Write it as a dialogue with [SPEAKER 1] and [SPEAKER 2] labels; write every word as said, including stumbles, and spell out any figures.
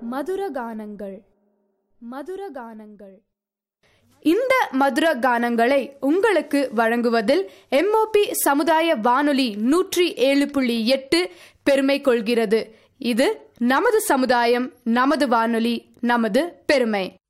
[SPEAKER 1] மதுரகானங்கள் மதுரகானங்கள் இந்த மதுர கானங்களை உங்களுக்கு வழங்குவதில் எம்ஓபி சமுதாய வானொலி நூற்றி ஏழு புள்ளி எட்டு பெருமை கொள்கிறது. இது நமது சமுதாயம், நமது வானொலி, நமது பெருமை.